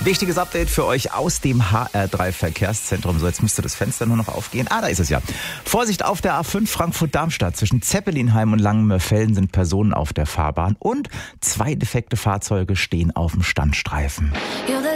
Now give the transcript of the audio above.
Wichtiges Update für euch aus dem HR3 Verkehrszentrum. So, jetzt müsste das Fenster nur noch aufgehen. Da ist es ja. Vorsicht auf der A5 Frankfurt-Darmstadt. Zwischen Zeppelinheim und Langenmörfelden sind Personen auf der Fahrbahn und 2 defekte Fahrzeuge stehen auf dem Standstreifen.